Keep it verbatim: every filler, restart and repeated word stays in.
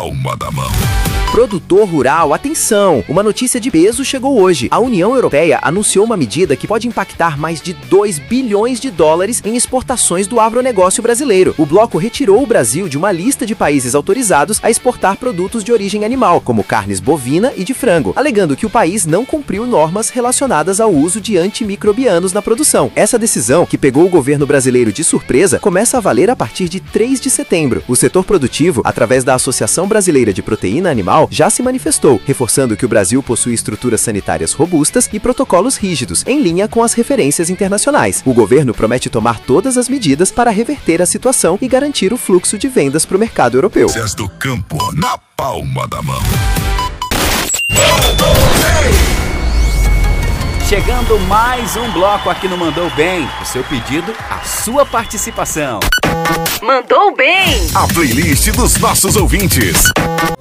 palma da mão. Produtor rural, atenção! Uma notícia de peso chegou hoje. A União Europeia anunciou uma medida que pode impactar mais de dois bilhões de dólares em exportações do agronegócio brasileiro. O bloco retirou o Brasil de uma lista de países autorizados a exportar produtos de origem animal, como carnes bovina e de frango, alegando que o país não cumpriu normas relacionadas ao uso de antimicrobianos na produção. Essa decisão, que pegou o governo brasileiro de surpresa, começa a valer a partir de três de setembro. O setor produtivo, através da Associação Brasileira de Proteína Animal, já se manifestou, reforçando que o Brasil possui estruturas sanitárias robustas e protocolos rígidos, em linha com as referências internacionais. O governo promete tomar todas as medidas para reverter a situação e garantir o fluxo de vendas para o mercado europeu. Notícias do campo na palma da mão. Chegando mais um bloco aqui no Mandou Bem. O seu pedido, a sua participação. Mandou bem! A playlist dos nossos ouvintes.